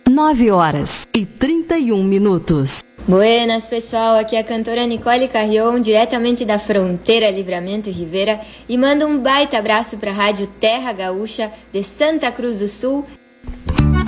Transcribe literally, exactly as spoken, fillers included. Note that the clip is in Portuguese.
nove horas e trinta e um minutos. Buenas, pessoal, aqui é a cantora Nicole Carrion, diretamente da fronteira Livramento e Rivera, e mando um baita abraço para a Rádio Terra Gaúcha de Santa Cruz do Sul